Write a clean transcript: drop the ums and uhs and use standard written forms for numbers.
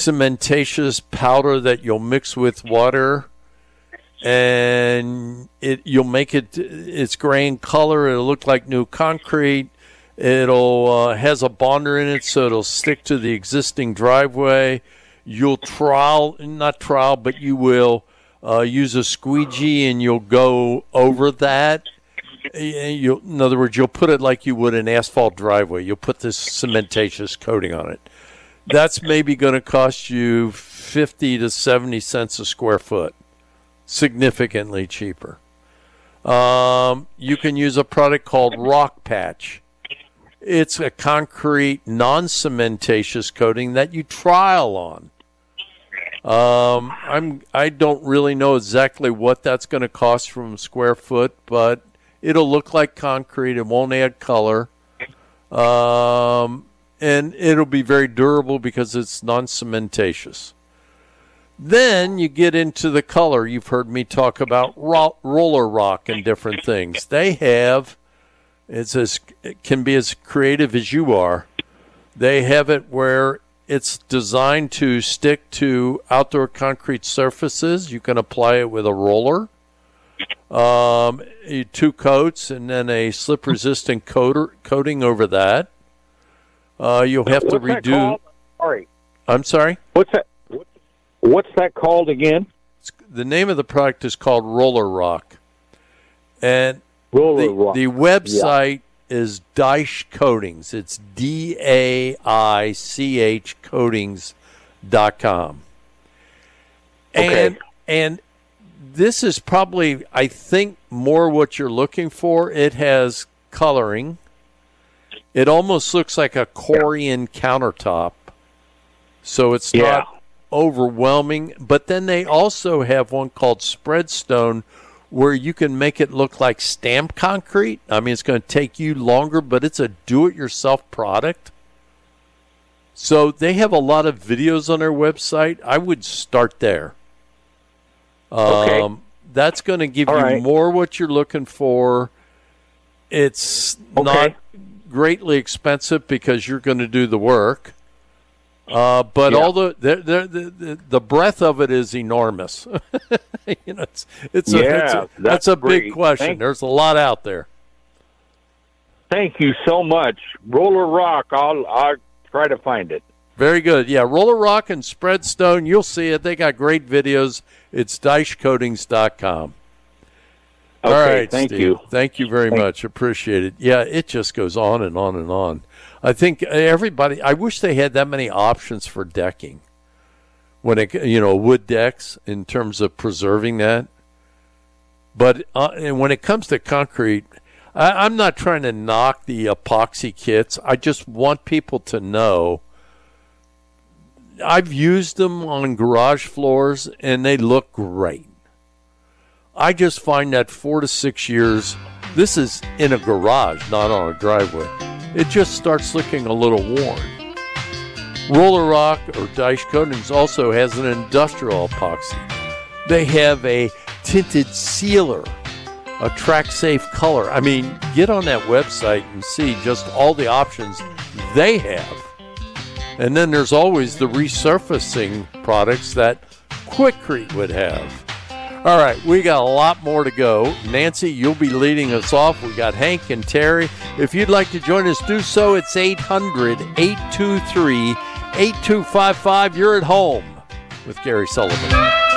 cementatious powder that you'll mix with water, and you'll make it's gray in color. It'll look like new concrete. It'll has a bonder in it, so it'll stick to the existing driveway. You'll but you will use a squeegee, and you'll go over that. In other words, you'll put it like you would an asphalt driveway. You'll put this cementatious coating on it. That's maybe going to cost you 50 to 70 cents a square foot. Significantly cheaper. You can use a product called Rock Patch. It's a concrete, non-cementatious coating that you trial on. I don't really know exactly what that's going to cost from square foot, but it'll look like concrete. It won't add color. And it'll be very durable because it's non-cementatious. Then you get into the color. You've heard me talk about roller rock and different things. They have, it can be as creative as you are. They have it where it's designed to stick to outdoor concrete surfaces. You can apply it with a roller, 2 coats, and then a slip-resistant coating over that. You'll have to redo. Sorry. I'm sorry? What's that called again? The name of the product is called Roller Rock. And Roller Rock. The website is Daich Coatings. It's DAICH Coatings.com. Okay. And this is probably, I think, more what you're looking for. It has coloring. It almost looks like a Corian countertop. So it's not overwhelming. But then they also have one called Spreadstone, where you can make it look like stamped concrete. I mean, it's going to take you longer, but it's a do-it-yourself product. So they have a lot of videos on their website. I would start there. Okay. That's going to give you more what you're looking for. It's not greatly expensive because you're going to do the work. But all the breadth of it is enormous. That's a big question. There's a lot out there. Thank you so much. Roller Rock, I'll try to find it. Very good. Yeah, Roller Rock and Spreadstone, you'll see it. They got great videos. It's DaichCoatings.com. Okay, all right, thank Steve. you. Thank you very much. Appreciate it. Yeah, it just goes on and on and on. I think everybody, I wish they had that many options for decking. When wood decks in terms of preserving that. But and when it comes to concrete, I'm not trying to knock the epoxy kits. I just want people to know I've used them on garage floors and they look great. I just find that 4 to 6 years, this is in a garage, not on a driveway, it just starts looking a little worn. Roller Rock or Daich Coatings also has an industrial epoxy. They have a tinted sealer, a track safe color. I mean, get on that website and see just all the options they have. And then there's always the resurfacing products that Quikrete would have. All right, we got a lot more to go. Nancy, you'll be leading us off. We got Hank and Terry. If you'd like to join us, do so. It's 800-823-8255. You're at home with Gary Sullivan.